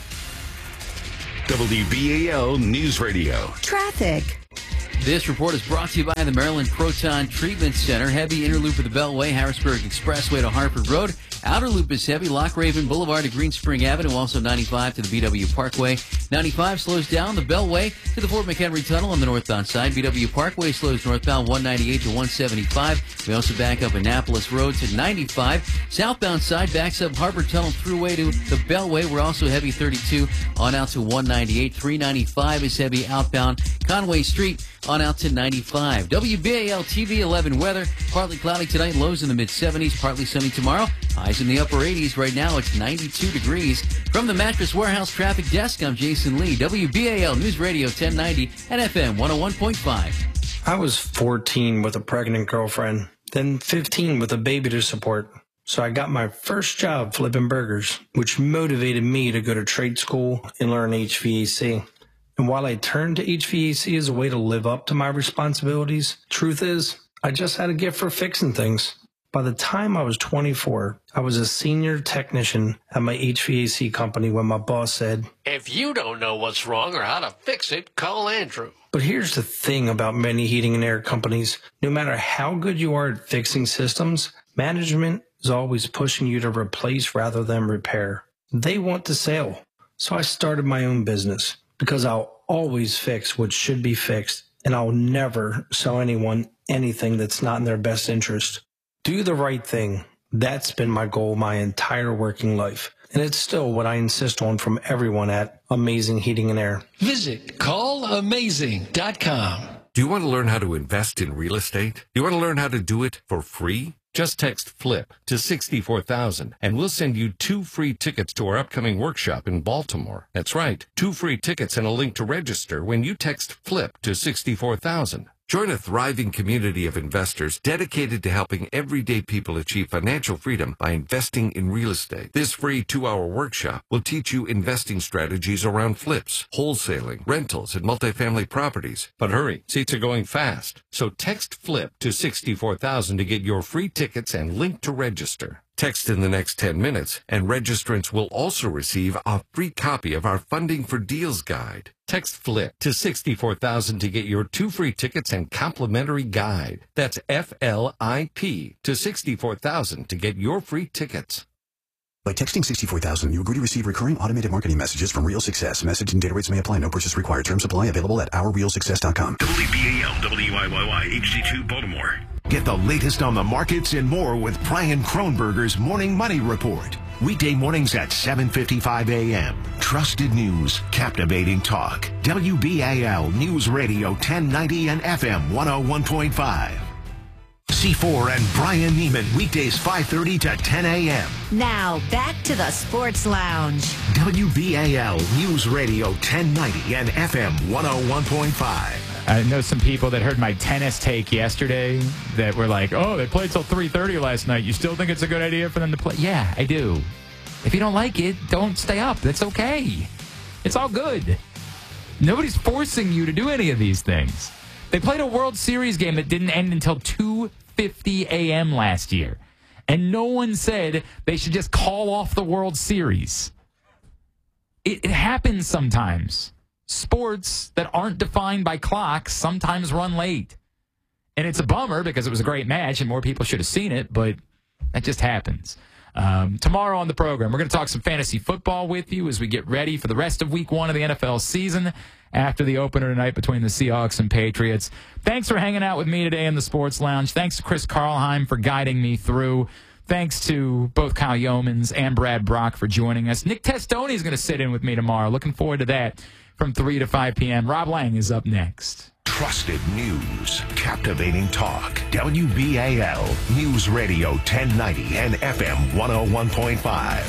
W B A L News Radio. Traffic. This report is brought to you by the Maryland Proton Treatment Center. Heavy inner loop of the Beltway, Harrisburg Expressway to Hartford Road. Outer loop is heavy, Lock Raven Boulevard to Green Spring Avenue, also ninety-five to the B W Parkway. ninety-five slows down the Beltway to the Fort McHenry Tunnel on the northbound side. B W Parkway slows northbound one ninety-eight to one seventy-five. We also back up Annapolis Road to ninety-five. Southbound side backs up Harbor Tunnel Thruway to the Beltway. We're also heavy thirty-two on out to one ninety-eight. three ninety-five is heavy outbound Conway Street on out to ninety-five. W B A L T V eleven weather. Partly cloudy tonight, lows in the mid seventies, partly sunny tomorrow. Highs in the upper eighties. Right now it's ninety-two degrees. From the Mattress Warehouse Traffic Desk, I'm Jason Lee. W B A L News Radio ten ninety and F M one oh one point five. I was fourteen with a pregnant girlfriend, then fifteen with a baby to support. So I got my first job flipping burgers, which motivated me to go to trade school and learn H V A C. And while I turned to H V A C as a way to live up to my responsibilities, truth is, I just had a gift for fixing things. By the time I was twenty-four, I was a senior technician at my H V A C company when my boss said, "If you don't know what's wrong or how to fix it, call Andrew." But here's the thing about many heating and air companies. No matter how good you are at fixing systems, management is always pushing you to replace rather than repair. They want to sell. So I started my own business because I'll always fix what should be fixed, and I'll never sell anyone anything that's not in their best interest. Do the right thing. That's been my goal my entire working life. And it's still what I insist on from everyone at Amazing Heating and Air. Visit call amazing dot com. Do you want to learn how to invest in real estate? Do you want to learn how to do it for free? Just text FLIP to sixty-four thousand and we'll send you two free tickets to our upcoming workshop in Baltimore. That's right, two free tickets and a link to register when you text FLIP to sixty-four thousand. Join a thriving community of investors dedicated to helping everyday people achieve financial freedom by investing in real estate. This free two-hour workshop will teach you investing strategies around flips, wholesaling, rentals, and multifamily properties. But hurry, seats are going fast. So text FLIP to sixty-four thousand to get your free tickets and link to register. Text in the next ten minutes, and registrants will also receive a free copy of our Funding for Deals guide. Text FLIP to sixty-four thousand to get your two free tickets and complimentary guide. That's F L I P to sixty-four thousand to get your free tickets. By texting sixty-four thousand, you agree to receive recurring automated marketing messages from Real Success. Message and data rates may apply. No purchase required. Terms apply. Available at our real success dot com. W B A L W I Y Y H D two Baltimore. Get the latest on the markets and more with Brian Kronberger's Morning Money Report. Weekday mornings at seven fifty-five a.m. Trusted news, captivating talk. W B A L News Radio ten ninety and F M one oh one point five. C four and Brian Neiman, weekdays five thirty to ten a.m. Now, back to the Sports Lounge. W B A L News Radio ten ninety and F M one oh one point five. I know some people that heard my tennis take yesterday that were like, oh, they played till three thirty last night. You still think it's a good idea for them to play? Yeah, I do. If you don't like it, don't stay up. That's okay. It's all good. Nobody's forcing you to do any of these things. They played a World Series game that didn't end until two fifty a.m. last year. And no one said they should just call off the World Series. It, it happens sometimes. Sports that aren't defined by clocks sometimes run late. And it's a bummer because it was a great match and more people should have seen it, but that just happens. Um, tomorrow on the program, we're going to talk some fantasy football with you as we get ready for the rest of week one of the N F L season after the opener tonight between the Seahawks and Patriots. Thanks for hanging out with me today in the Sports Lounge. Thanks to Chris Karlheim for guiding me through Thanks to both Kyle Yeomans and Brad Brock for joining us. Nick Testoni is going to sit in with me tomorrow. Looking forward to that from three to five p.m. Rob Lang is up next. Trusted news, captivating talk. W B A L News Radio ten ninety and F M one oh one point five.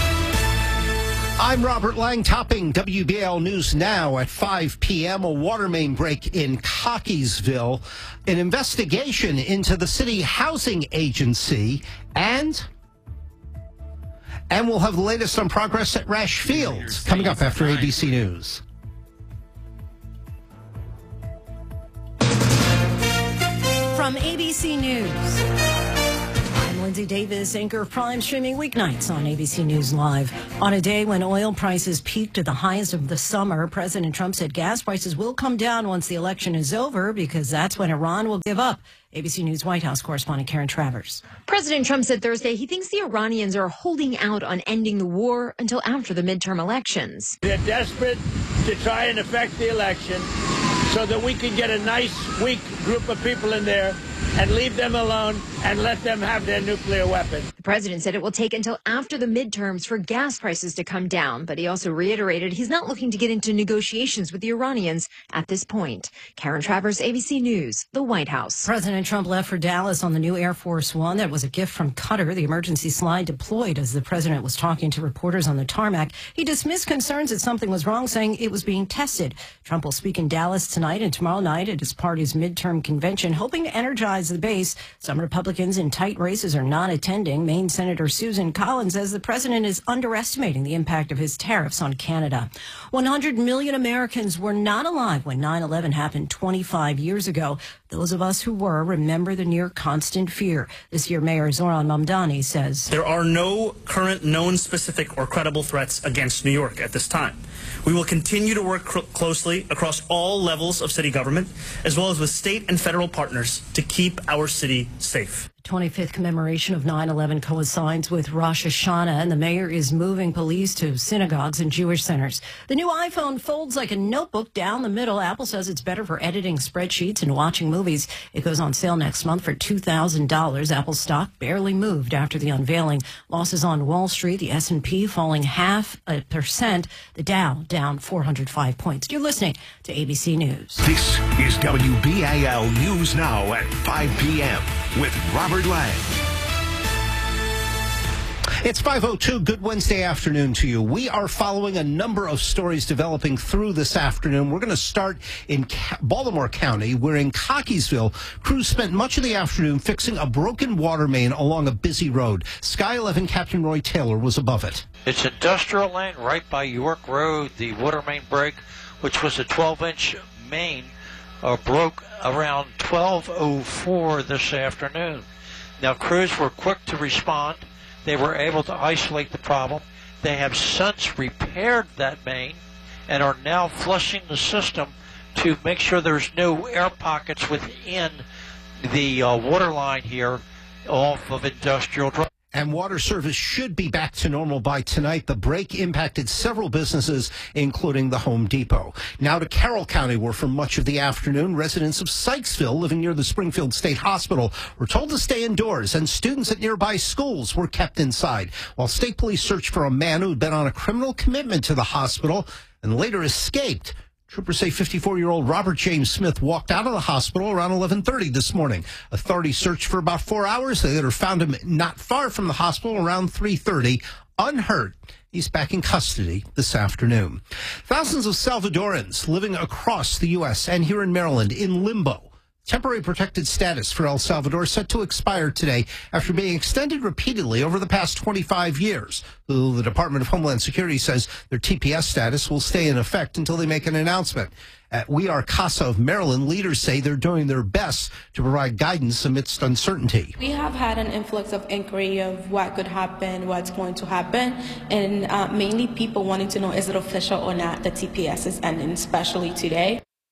I'm Robert Lang, topping W B A L News Now at five p.m. A water main break in Cockeysville, an investigation into the city housing agency, and and we'll have the latest on progress at Rash Fields coming up after A B C News. From A B C News, I'm Lindsay Davis, anchor of Prime, streaming weeknights on A B C News Live. On a day when oil prices peaked at the highest of the summer, President Trump said gas prices will come down once the election is over because that's when Iran will give up. A B C News White House correspondent Karen Travers. President Trump said Thursday he thinks the Iranians are holding out on ending the war until after the midterm elections. They're desperate to try and affect the election so that we can get a nice, weak group of people in there and leave them alone and let them have their nuclear weapon. The president said it will take until after the midterms for gas prices to come down, but he also reiterated he's not looking to get into negotiations with the Iranians at this point. Karen Travers, A B C News, the White House. President Trump left for Dallas on the new Air Force One that was a gift from Qatar. The emergency slide deployed as the president was talking to reporters on the tarmac. He dismissed concerns that something was wrong, saying it was being tested. Trump will speak in Dallas tonight and tomorrow night at his party's midterm convention, hoping to energize the base. Some Republicans in tight races are not attending. Maine Senator Susan Collins says the president is underestimating the impact of his tariffs on Canada. one hundred million Americans were not alive when nine eleven happened twenty-five years ago. Those of us who were remember the near constant fear. This year, Mayor Zoran Mamdani says there are no current known specific or credible threats against New York at this time. We will continue to work cr- closely across all levels of city government, as well as with state and federal partners, to keep our city safe. The twenty-fifth commemoration of nine eleven coincides with Rosh Hashanah, and the mayor is moving police to synagogues and Jewish centers. The new iPhone folds like a notebook down the middle. Apple says it's better for editing spreadsheets and watching movies. It goes on sale next month for two thousand dollars. Apple stock barely moved after the unveiling. Losses on Wall Street, the S and P falling half a percent. The Dow down four hundred five points. You're listening to A B C News. This is W B A L News Now at five p.m. with Robert Lang. It's five oh two. Good Wednesday afternoon to you. We are following a number of stories developing through this afternoon. We're going to start in Baltimore County, where in Cockeysville, crews spent much of the afternoon fixing a broken water main along a busy road. Sky eleven Captain Roy Taylor was above it. It's industrial lane right by York Road. The water main break, which was a twelve-inch main, uh, broke around twelve oh four this afternoon. Now, crews were quick to respond. They were able to isolate the problem. They have since repaired that main and are now flushing the system to make sure there's no air pockets within the uh, water line here off of Industrial Drive. And water service should be back to normal by tonight. The break impacted several businesses, including the Home Depot. Now to Carroll County, where for much of the afternoon, residents of Sykesville living near the Springfield State Hospital were told to stay indoors, and students at nearby schools were kept inside, while state police searched for a man who'd been on a criminal commitment to the hospital and later escaped. Troopers say fifty-four-year-old Robert James Smith walked out of the hospital around eleven thirty this morning. Authorities searched for about four hours. They later found him not far from the hospital around three thirty, unhurt. He's back in custody this afternoon. Thousands of Salvadorans living across the U S and here in Maryland in limbo. Temporary protected status for El Salvador set to expire today after being extended repeatedly over the past twenty-five years. The Department of Homeland Security says their T P S status will stay in effect until they make an announcement. At We Are CASA of Maryland, leaders say they're doing their best to provide guidance amidst uncertainty. We have had an influx of inquiry of what could happen, what's going to happen, and uh, mainly people wanting to know, is it official or not, the T P S is ending, especially today.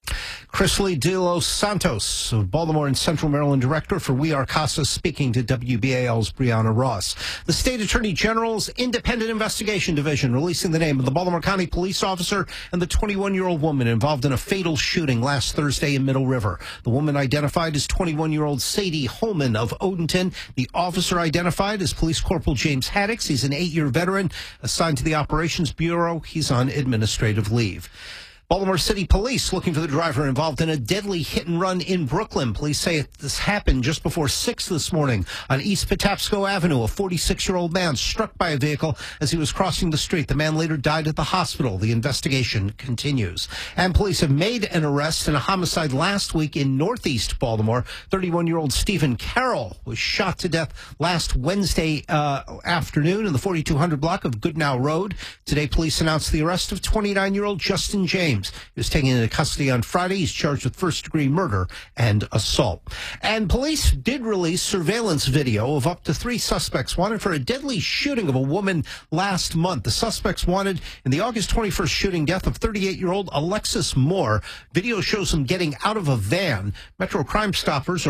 Chrisley de los Santos, Baltimore and Central Maryland Director for We Are CASA, speaking to W B A L's Brianna Ross. The State Attorney General's Independent Investigation Division releasing the name of the Baltimore County police officer and the twenty-one-year-old woman involved in a fatal shooting last Thursday in Middle River. The woman identified as twenty-one-year-old Sadie Holman of Odenton. The officer identified as Police Corporal James Haddix. He's an eight-year veteran assigned to the Operations Bureau. He's on administrative leave. Baltimore City Police looking for the driver involved in a deadly hit and run in Brooklyn. Police say this happened just before six this morning on East Patapsco Avenue. A forty-six-year-old man struck by a vehicle as he was crossing the street. The man later died at the hospital. The investigation continues. And police have made an arrest in a homicide last week in Northeast Baltimore. thirty-one-year-old Stephen Carroll was shot to death last Wednesday uh, afternoon in the forty-two hundred block of Goodnow Road. Today, police announced the arrest of twenty-nine-year-old Justin James. He was taken into custody on Friday. He's charged with first-degree murder and assault. And police did release surveillance video of up to three suspects wanted for a deadly shooting of a woman last month. The suspects wanted in the August twenty-first shooting death of thirty-eight-year-old Alexis Moore. Video shows him getting out of a van. Metro Crime Stoppers